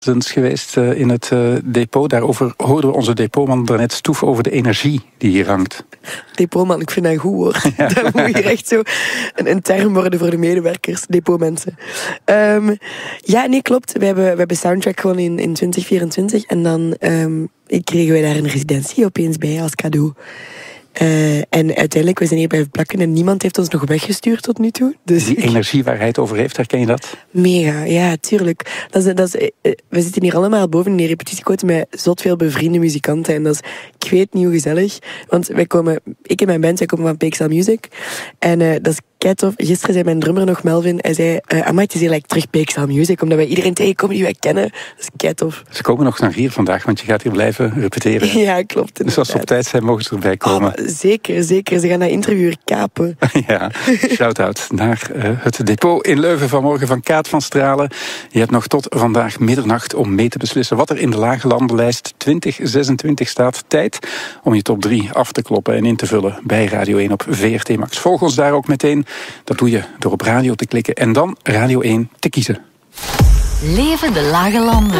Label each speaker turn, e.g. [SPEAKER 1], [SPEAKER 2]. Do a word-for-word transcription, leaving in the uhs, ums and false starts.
[SPEAKER 1] geweest in het uh, depot. Daarover hoorden we onze depotman daarnet stoef over de energie die hier hangt.
[SPEAKER 2] Depotman, ik vind dat een goed woord. Ja. Dat moet hier echt zo een, een term worden voor de medewerkers, depotmensen. Um, ja, nee, klopt. We hebben, we hebben Soundtrack gewoon in, in twintig vierentwintig en dan um, kregen wij daar een residentie opeens bij als cadeau. Uh, en uiteindelijk, we zijn hier blijven plakken en niemand heeft ons nog weggestuurd tot nu toe. Dus
[SPEAKER 1] die energie waar hij het over heeft, herken je dat?
[SPEAKER 2] Mega, ja, tuurlijk. Dat is, dat is, uh, we zitten hier allemaal boven in die repetitiequote met zot veel bevriende muzikanten. En dat is, ik weet niet hoe gezellig. Want wij komen, ik en mijn band, wij komen van P X L Music. En uh, dat is keitof. Gisteren zei mijn drummer nog, Melvin, hij zei, uh, amai, het is hier like, terug P X L Music, omdat wij iedereen tegenkomen die wij kennen. Dat is keitof.
[SPEAKER 1] Ze komen nog naar hier vandaag, want je gaat hier blijven repeteren.
[SPEAKER 2] Ja, klopt. Inderdaad.
[SPEAKER 1] Dus als ze op tijd zijn, mogen ze erbij komen.
[SPEAKER 2] Oh, zeker, zeker. Ze gaan dat interview kapen.
[SPEAKER 1] Ja, shout-out naar uh, het depot in Leuven vanmorgen van Kaat van Stralen. Je hebt nog tot vandaag middernacht om mee te beslissen wat er in de lage landenlijst twintig zesentwintig staat. Tijd om je top drie af te kloppen en in te vullen bij Radio één op V R T Max. Volg ons daar ook meteen. Dat doe je door op radio te klikken en dan Radio één te kiezen.
[SPEAKER 3] Leven de lage landen.